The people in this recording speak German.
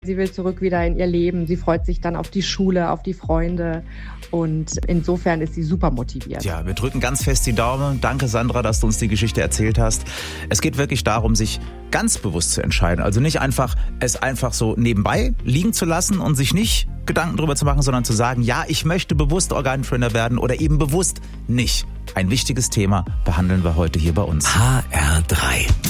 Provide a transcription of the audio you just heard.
Sie will zurück wieder in ihr Leben. Sie freut sich dann auf die Schule, auf die Freunde. Und insofern ist sie super motiviert. Ja, wir drücken ganz fest die Daumen. Danke, Sandra, dass du uns die Geschichte erzählt hast. Es geht wirklich darum, sich ganz bewusst zu entscheiden. Also nicht es einfach so nebenbei liegen zu lassen und sich nicht Gedanken drüber zu machen, sondern zu sagen, ja, ich möchte bewusst Organspender werden oder eben bewusst nicht. Ein wichtiges Thema behandeln wir heute hier bei uns. HR3